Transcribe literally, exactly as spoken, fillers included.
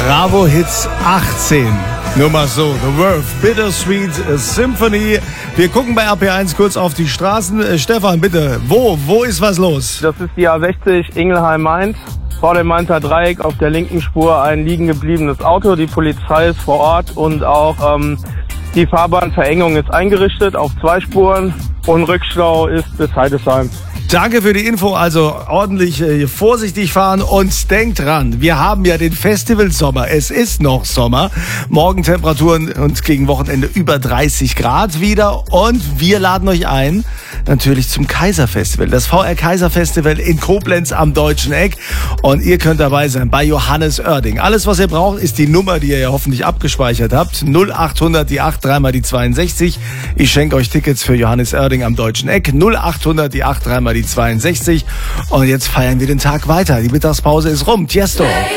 Bravo Hits achtzehn. Nur mal so, The Verve, Bittersweet Symphony. Wir gucken bei R P eins kurz auf die Straßen. Äh, Stefan, bitte, wo, wo ist was los? Das ist die A sechzig Ingelheim-Mainz. Vor dem Mainzer Dreieck auf der linken Spur ein liegen gebliebenes Auto. Die Polizei ist vor Ort und auch ähm, die Fahrbahnverengung ist eingerichtet auf zwei Spuren und Rückstau ist bis Heidesheim. Danke für die Info, also ordentlich äh, vorsichtig fahren und denkt dran, wir haben ja den Festivalsommer, es ist noch Sommer, Morgentemperaturen und gegen Wochenende über dreißig Grad wieder und wir laden euch ein, natürlich zum Kaiserfestival, das V R Kaiserfestival in Koblenz am Deutschen Eck und ihr könnt dabei sein bei Johannes Oerding. Alles, was ihr braucht, ist die Nummer, die ihr ja hoffentlich abgespeichert habt, null achthundert, die acht, dreimal die zweiundsechzig. Ich schenke euch Tickets für Johannes Oerding am Deutschen Eck, null achthundert, die acht, dreimal die zweiundsechzig und jetzt feiern wir den Tag weiter. Die Mittagspause ist rum. Tiesto.